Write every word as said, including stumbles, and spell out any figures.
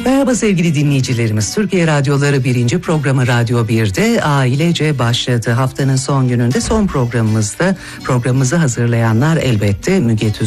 Merhaba sevgili dinleyicilerimiz. Türkiye Radyoları birinci programı Radyo bir'de ailece başladı. Haftanın son gününde son programımızda programımızı hazırlayanlar elbette Müge Tüz